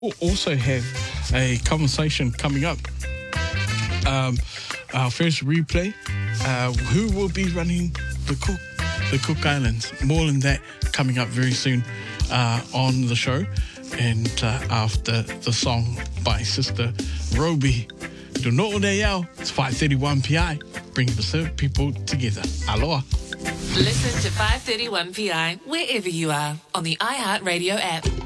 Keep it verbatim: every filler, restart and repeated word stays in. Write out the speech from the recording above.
We'll also have a conversation coming up. Um, our first replay, uh, who will be running the Cook, the Cook Islands? More than that coming up very soon uh, on the show. And uh, after the song by Sister Roby, Do No'o De Yao, it's five thirty-one P I, bringing the people together. Aloha. Listen to five thirty-one P I wherever you are on the iHeartRadio app.